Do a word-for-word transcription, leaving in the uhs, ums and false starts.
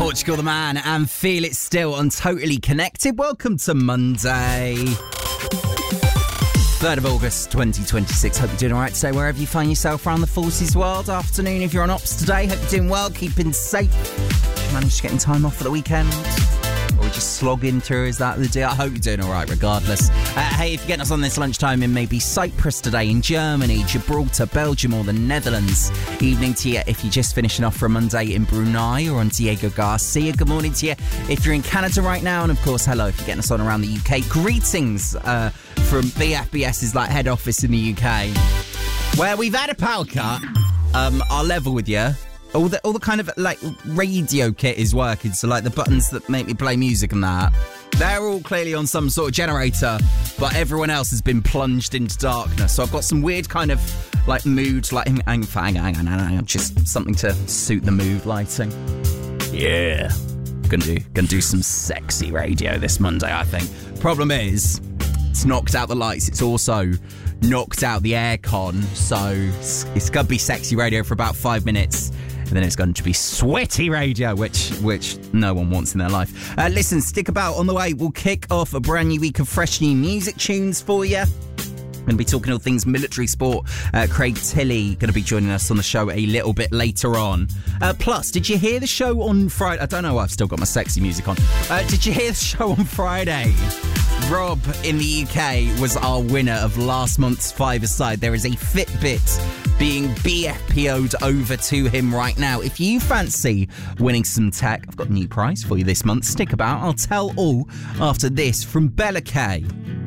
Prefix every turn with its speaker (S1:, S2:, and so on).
S1: Portugal the Man and Feel It Still on Totally Connected. Welcome to Monday, third of August twenty twenty-six. Hope you're doing all right today wherever you find yourself around the forces world. Afternoon if you're on ops today. Hope you're doing well, keeping safe. Did you manage to get in time off for the weekend? Or just slogging through, is that the deal? I hope you're doing all right regardless. Uh, hey, if you're getting us on this lunchtime in maybe Cyprus today, in Germany, Gibraltar, Belgium or the Netherlands. Evening to you if you're just finishing off for a Monday in Brunei or on Diego Garcia. Good morning to you if you're in Canada right now. And of course, hello if you're getting us on around the U K. Greetings uh, from B F B S's like head office in the U K, where we've had a power cut. Um, I'll level with you. All the all the kind of like radio kit is working, so like the buttons that make me play music and that, they're all clearly on some sort of generator, but everyone else has been plunged into darkness. So I've got some weird kind of like mood, like hang hang hang hang, hang, hang just something to suit the mood lighting. Yeah, gonna do gonna do some sexy radio this Monday, I think. Problem is, it's knocked out the lights. It's also knocked out the aircon, so it's, it's gonna be sexy radio for about five minutes. And then it's going to be sweaty radio, which which no one wants in their life. Uh, listen, stick about. On the way, we'll kick off a brand new week of fresh new music tunes for you. Going to be talking all things military sport. Uh, Craig Tilley going to be joining us on the show a little bit later on. Uh, plus, did you hear the show on Friday? I don't know why I've still got my sexy music on. Uh, did you hear the show on Friday? Rob in the U K was our winner of last month's five-a-side. There is a Fitbit being B F P O'd over to him right now. If you fancy winning some tech, I've got a new prize for you this month. Stick about. I'll tell all after this from Bella K.